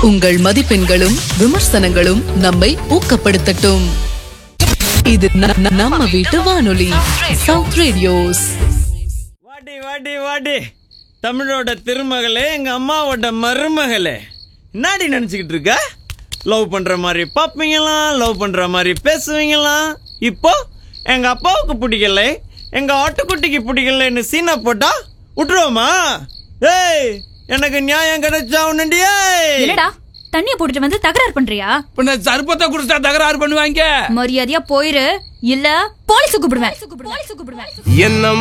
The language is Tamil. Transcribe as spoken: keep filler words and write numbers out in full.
உங்கள் மதிப்பெண்களும் விமர்சனங்களும் நம்மை ஊக்கப்படுத்தட்டும். இது ந- ந- நம்ம வீட்டு வானொலி சவுத் ரேடியோஸ். வாடி வாடி வாடி தமிழோட திருமகளே, எங்க அம்மாவோட மருமகளே, என்னாடி நினைச்சுக்கிட்டு இருக்க? லவ் பண்ற மாதிரி பாப்பீங்களாம், லவ் பண்ற மாதிரி பேசுவீங்களாம். இப்போ எங்க அப்பாவுக்கு பிடிக்கல, எங்க ஆட்டுக்குட்டிக்கு பிடிக்கலன்னு சீனா போட்டா விட்டுருவோமா? ஏய், எனக்கு நியாயம் கிடைச்சா உன்னுண்டியே. என்னடா தண்ணிய போட்டுட்டு வந்து தகராறு பண்றியா? பின்ன சர்பத்தை குடிச்சா தகராறு பண்ணுவாங்க. மரியாதையா போயிரு, இல்ல போலீஸ் கூப்பிடுவேன். என்ன